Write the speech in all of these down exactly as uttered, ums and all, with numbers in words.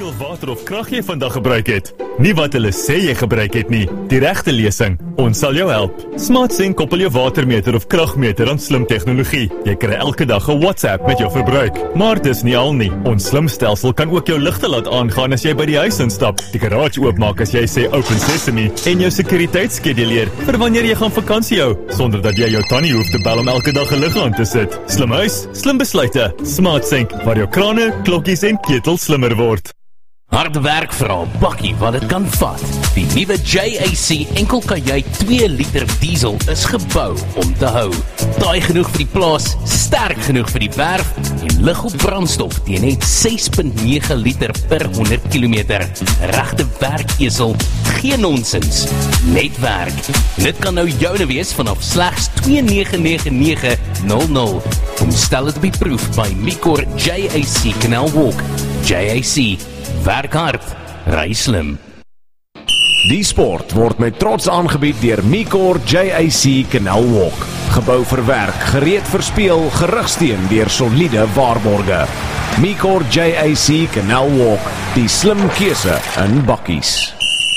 hoeveel water of krag jy vandag gebruik het. Nie wat hulle sê jy gebruik het nie. Die regte lesing. Ons sal jou help. SmartSync koppel jou watermeter of kragmeter aan slim tegnologie. Jy kry elke dag 'n WhatsApp met jou verbruik. Maar dis nie al nie. Ons slim stelsel kan ook jou ligte laat aangaan as jy by die huis instap, die garage oopmaak as jy sê Open Sesame en jou sekuriteitsskeduleer vir wanneer jy gaan vakansie hou, sonder dat jy jou tannie hoef te bel om elke dag 'n lig aan te sit. Slim huis, slim besluite. SmartSync, waar jou krane, klokkies en ketels slimmer word. Harde werk vir 'n bakkie wat dit kan vat. Die nuwe J A C enkelkajuit twee liter diesel is gebou om te hou. Taai genoeg vir die plaas, sterk genoeg vir die werf en lig op brandstof teen net ses komma nege liter per honderd kilometer. Regte werkesel, geen nonsens, net werk. Dit kan nou joune wees vanaf slegs twee nege nege nege nul nul. Kom stel dit op die proef by Micor J A C Canal Walk. J A C, werk hard, ry slim. Die sport word met trots aangebied deur Micor J A C Canal Walk. Gebou vir werk, gereed vir speel, gerugsteun deur soliede waarborge. Micor J A C Canal Walk, die slim keuse in bakkies.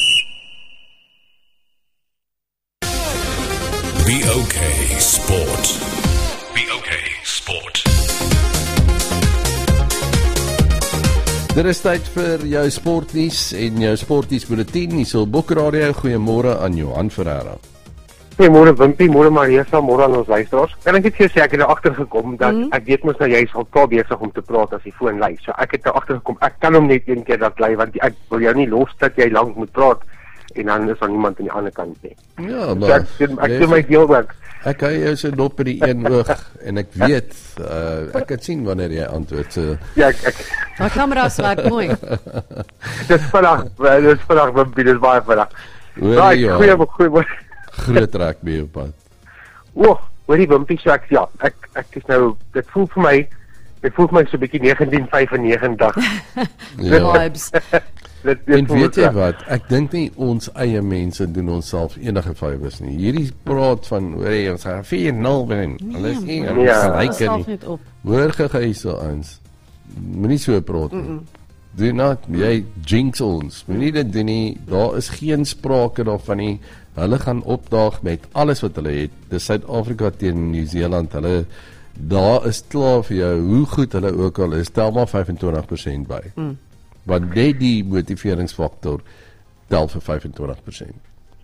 Be okay, sport. Be okay, sport. Dit is tyd vir jou sportnuus en jou sportnuus bulletin. Hier sal Bokradio. Goeiemôre aan Johan Ferreira. Goeiemôre Wimpie, môre Marisa, môre aan ons luisteraars. Kan ek net vir jou sê ek het nou agtergekom dat mm. ek weet mos nou jy is al klaar besig om te praat as die foon lui. So ek het nou agtergekom. Ek kan hom net een keer dat lui want ek wil jou nie los dat jy lank moet praat en dan is daar niemand aan die ander kant nie. Ja, maar so ek doen ek doen my deel ook. Ek hou jou so dop by die een oog en ek weet uh, ek kan sien wanneer jy antwoord. So. Ja, ek ek My kamera slaap mooi. Dis vandag, dis vandag Wimpie, dis baie vandag. Right, goeiemôre, goeiemôre. Groot rugby op pad. O, hoor die Wimpie, so ek ja, ek ek is nou dit voel vir my dit voel vir my so 'n bietjie negentien vyfennegentig. Vibes. Dit, dit en weet jy wat, ek dink nie ons eie mense doen ons self enige favors nie. Hierdie praat van, hoor jy, ons gaan vier nul wen. Hulle is nie gelyk nie. Hoor gege so ons. Moenie so praat nie. Doen not, jy jinx ons. Moenie dit doen nie. Daar is geen sprake daarvan nie. Hulle gaan opdaag met alles wat hulle het. Dis Suid-Afrika teen Nieu-Seeland. Hulle daar is klaar vir jou hoe goed hulle ook al is. Tel maar vyfentwintig persent by. Mm. Want net die motiveringsfaktor tel vir vyfentwintig persent.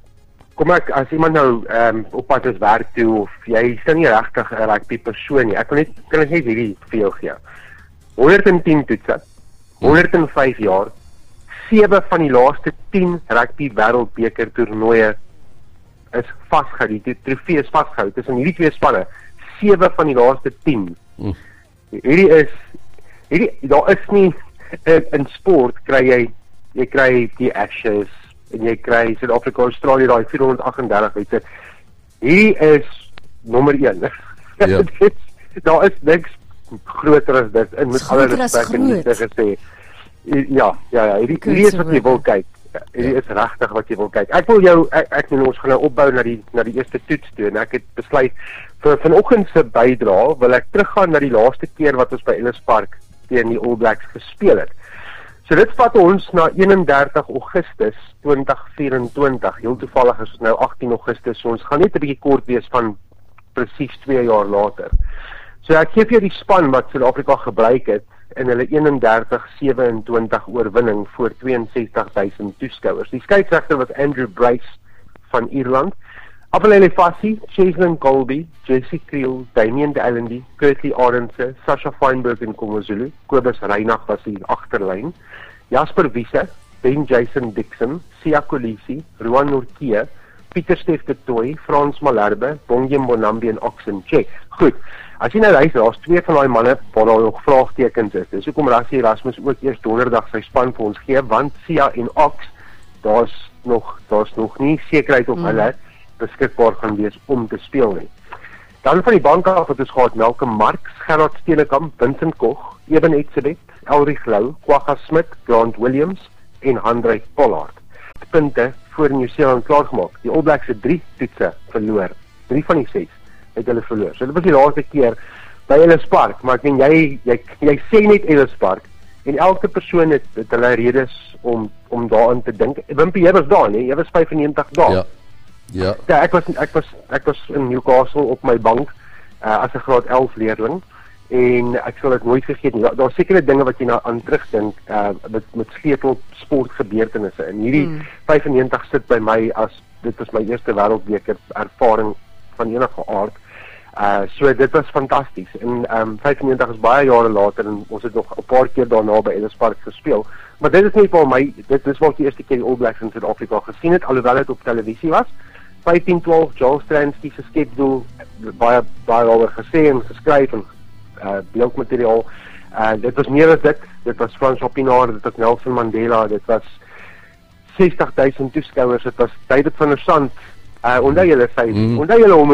Kom ek, as iemand nou um, op pad is werk toe, of jy is nie regtig 'n rugby persoon nie, ek kan net, kan ek net hierdie vir jou gee. honderd en tien toetse, honderd en vyf jaar, sewe van die laaste tien rugby wêreldbeker toernooie is vasgehou, die trofee is vasgehou tussen hierdie twee spanne, sewe van die laaste tien. Mm. Hierdie is, hierdie, daar is nie, in, in sport kry jy, jy kry die Ashes, en jy kry Suid-Afrika, Australië, daai vierhonderd agt en dertig wedstryd. Hierdie is nommer een. Ja. Daar is niks groter as dit, en met alle respek en nie te gesê. Ja, ja, ja, hierdie, hierdie is wat jy wil kyk. Hierdie is regtig wat jy wil kyk. Ek wil jou, ek, ek wil ons gaan nou opbou na die, na die eerste toets toe, en ek het besluit, vir vanoggend se bydra, wil ek teruggaan na die laaste keer wat ons by Ellis Park teen die All Blacks gespeel het. So dit vat ons na eenendertig Augustus twintig vyf-en-twintig. Heel toevallig is ons nou agtien Augustus, so ons gaan net 'n bietjie kort wees van presies twee jaar later. So ek gee vir jou die span wat Suid-Afrika gebruik het in hulle eenendertig sewe-en-twintig oorwinning voor ses twee ses duisend toeskouers. Die skeieregter was Andrew Brace van Ierland. Apelele Fassi, Cheslin Colby, Jesse Creel, Damien de Allende, Kurtley Arendse, Sasha Feinberg en KwaZulu, Kobus Reinach was die agterlyn, Jasper Wiese, Ben Jason Dixon, Sia Kolisi, Ruan Nortje, Pieter Steff de Tooy, Frans Malherbe, Bongie Mbonambi en Oxen Che. Goed, as jy nou luister, daar's twee van daai manne waar daar nog vraagtekens is. Dis hoekom Rassie Erasmus ook eers donderdag sy span vir ons gee, want Sia en Ox, daar's nog daar's nog nie sekerheid of mm. hulle beskikbaar gaan wees om te speel nie. Dan van die bank af het ons gehad Malcolm Marx, Gerard Steenekamp, Vincent Koch, Eben Etzebeth, Elrich Lou, Kwagga Smit, Grant Williams en Handrey Pollard. Punte voor Nieu-Seeland klaargemaak. Die All Blacks het drie toetse verloor. Drie van die ses het hulle verloor. So dit was die laaste keer by Ellis Park, maar ek weet jy, jy jy sê net Ellis Park En elke persoon het, het hulle redes om om daarin te dink. Wimpie, jy was daar, nee, jy was vyfennegentig daar. Ja. Ja. Ja, ek was ek was ek was in Newcastle op my bank uh, as 'n graad elf leerling en ek sal dit nooit vergeet nie. Daar daar's sekere dinge wat jy nou aan terugdink uh, met met sleutel sportgebeurtenisse en hierdie hmm. vyfennegentig sit by my as dit was my eerste wêreldbeker ervaring van enige aard. Uh, so dit was fantasties en um, vyfennegentig is baie jare later en ons het nog 'n paar keer daarna by Ellis Park gespeel. Maar dit is net vir my, dit is waar ek die eerste keer die All Blacks in Suid-Afrika gesien het, alhoewel dit op televisie was. vyftien twaalf, Joel Stransky se skepdoel, baie baie daaroor gesê en geskryf en uh, beeldmateriaal. Uh, dit was meer as dit, dit was François Pinaar, dit was Nelson Mandela, dit was sestig duisend toeskouers, dit was David van der Sand. Uh, onthou julle sy, mm. onthou julle hom